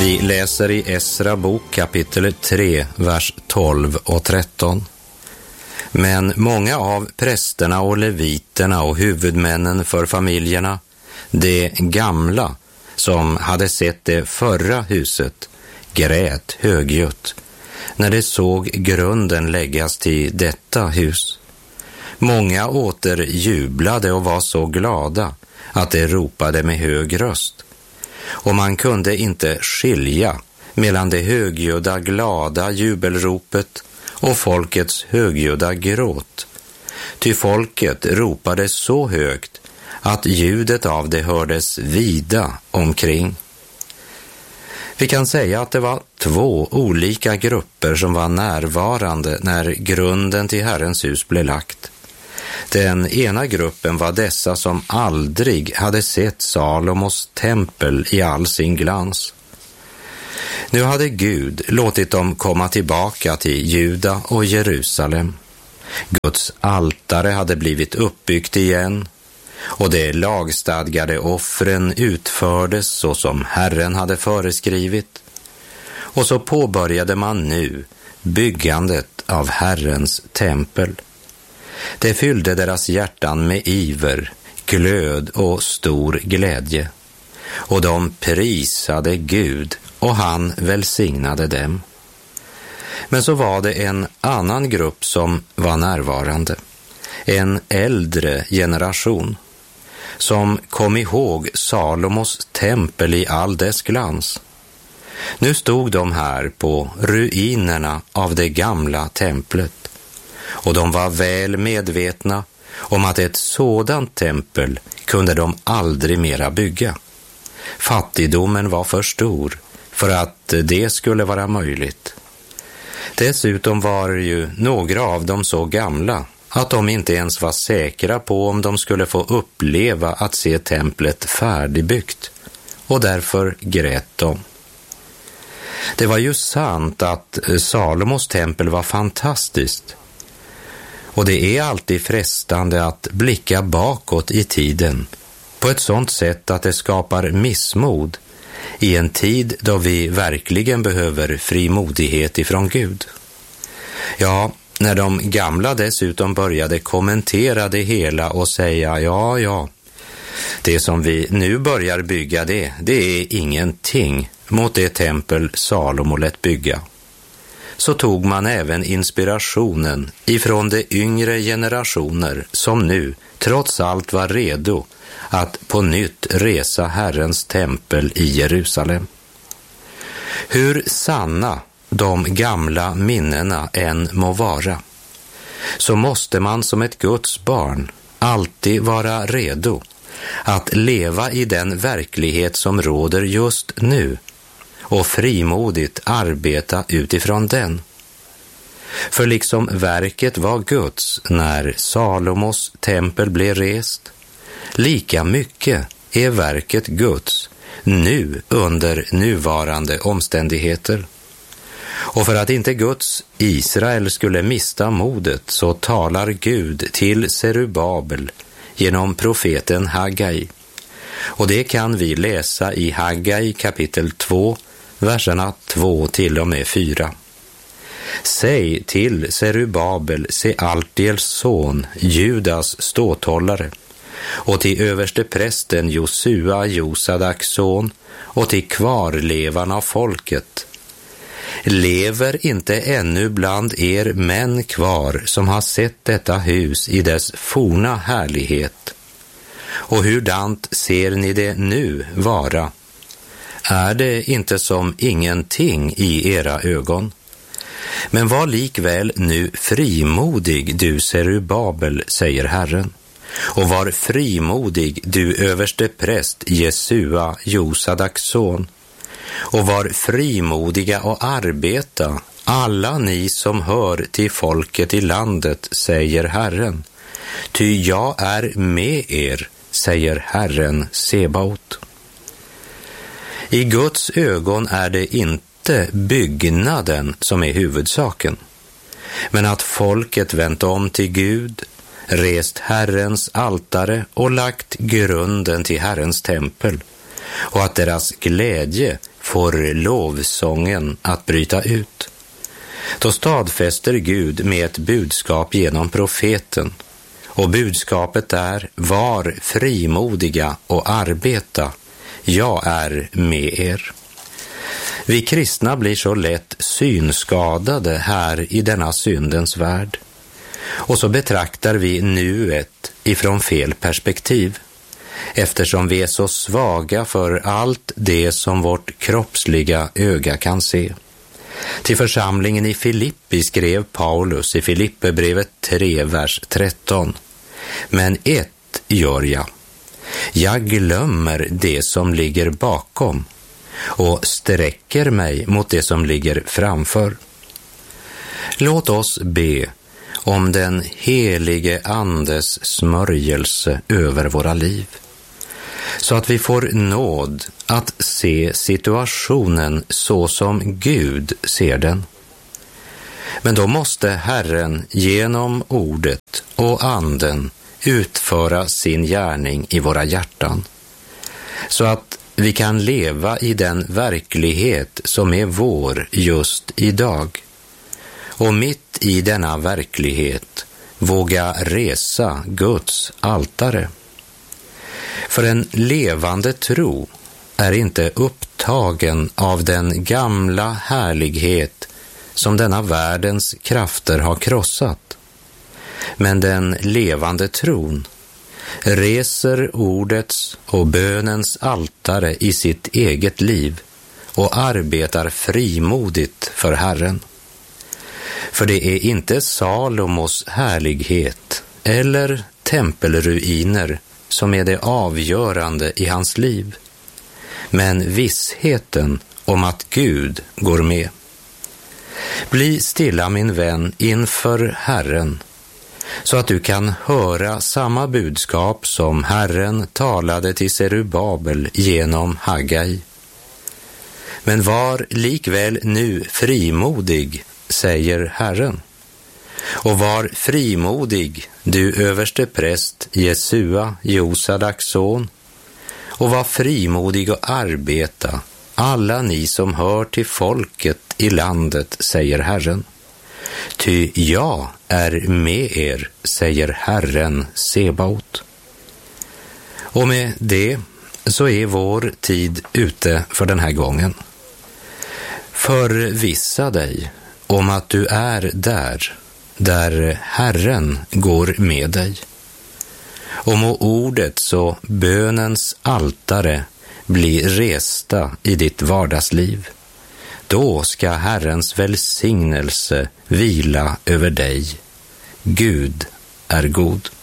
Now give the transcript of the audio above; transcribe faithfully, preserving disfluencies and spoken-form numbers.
Vi läser i Esra bok kapitel tre, vers tolv och tretton. Men många av prästerna och leviterna och huvudmännen för familjerna, de gamla som hade sett det förra huset, grät högljutt när de såg grunden läggas till detta hus. Många åter jublade och var så glada att de ropade med hög röst. Och man kunde inte skilja mellan det högljudda glada jubelropet och folkets högljudda gråt. Ty folket ropade så högt att ljudet av det hördes vida omkring. Vi kan säga att det var två olika grupper som var närvarande när grunden till Herrens hus blev lagt. Den ena gruppen var dessa som aldrig hade sett Salomos tempel i all sin glans. Nu hade Gud låtit dem komma tillbaka till Juda och Jerusalem. Guds altare hade blivit uppbyggt igen och de lagstadgade offren utfördes så som Herren hade föreskrivit. Och så påbörjade man nu byggandet av Herrens tempel. Det fyllde deras hjärtan med iver, glöd och stor glädje. Och de prisade Gud och han välsignade dem. Men så var det en annan grupp som var närvarande. En äldre generation som kom ihåg Salomos tempel i all dess glans. Nu stod de här på ruinerna av det gamla templet. Och de var väl medvetna om att ett sådant tempel kunde de aldrig mera bygga. Fattigdomen var för stor för att det skulle vara möjligt. Dessutom var ju några av dem så gamla att de inte ens var säkra på om de skulle få uppleva att se templet färdigbyggt. Och därför grät de. Det var ju sant att Salomos tempel var fantastiskt. Och det är alltid frestande att blicka bakåt i tiden på ett sådant sätt att det skapar missmod i en tid då vi verkligen behöver frimodighet ifrån Gud. Ja, när de gamla dessutom började kommentera det hela och säga ja, ja, det som vi nu börjar bygga det, det är ingenting mot det tempel Salomo lät bygga. Så tog man även inspirationen ifrån de yngre generationer som nu trots allt var redo att på nytt resa Herrens tempel i Jerusalem. Hur sanna de gamla minnena än må vara, så måste man som ett Guds barn alltid vara redo att leva i den verklighet som råder just nu och frimodigt arbeta utifrån den. För liksom verket var Guds när Salomos tempel blev rest, lika mycket är verket Guds nu under nuvarande omständigheter. Och för att inte Guds Israel skulle mista modet så talar Gud till Serubabel genom profeten Haggai. Och det kan vi läsa i Haggai kapitel två, verserna två till och med fyra. Säg till Serubabel, Sealtiels son, Judas ståthållare, och till överste prästen Josua, Josadaks son, och till kvarlevarna av folket. Lever inte ännu bland er män kvar som har sett detta hus i dess forna härlighet? Och hurdant ser ni det nu vara? Är det inte som ingenting i era ögon? Men var likväl nu frimodig, du Serubabel, säger Herren. Och var frimodig, du överste präst Jesua, Josadaks son. Och var frimodiga och arbeta, alla ni som hör till folket i landet, säger Herren. Ty jag är med er, säger Herren Sebaot. I Guds ögon är det inte byggnaden som är huvudsaken, men att folket vänt om till Gud, rest Herrens altare och lagt grunden till Herrens tempel, och att deras glädje får lovsången att bryta ut. Då stadfäster Gud med ett budskap genom profeten, och budskapet är: var frimodiga och arbeta, jag är med er. Vi kristna blir så lätt synskadade här i denna syndens värld, och så betraktar vi nuet ifrån fel perspektiv, eftersom vi är så svaga för allt det som vårt kroppsliga öga kan se. Till församlingen i Filippi skrev Paulus i Filipperbrevet tre, vers tretton: men ett gör jag, jag glömmer det som ligger bakom och sträcker mig mot det som ligger framför. Låt oss be om den helige Andes smörjelse över våra liv, så att vi får nåd att se situationen så som Gud ser den. Men då måste Herren genom ordet och anden utföra sin gärning i våra hjärtan, så att vi kan leva i den verklighet som är vår just idag. Och mitt i denna verklighet våga resa Guds altare. För en levande tro är inte upptagen av den gamla härlighet som denna världens krafter har krossat. Men den levande tron reser ordets och bönens altare i sitt eget liv och arbetar frimodigt för Herren. För det är inte Salomos härlighet eller tempelruiner som är det avgörande i hans liv, men vissheten om att Gud går med. Bli stilla, min vän, inför Herren, så att du kan höra samma budskap som Herren talade till Serubabel genom Haggai. Men var likväl nu frimodig, säger Herren, och var frimodig, du överste präst Jesua, Josadaks son, och var frimodig och arbeta, alla ni som hör till folket i landet, säger Herren. Ty jag är med er, säger Herren Sebaot. Och med det så är vår tid ute för den här gången. Förvissa dig om att du är där, där Herren går med dig. Och må ordets och bönens altare bli resta i ditt vardagsliv. Då ska Herrens välsignelse vila över dig. Gud är god.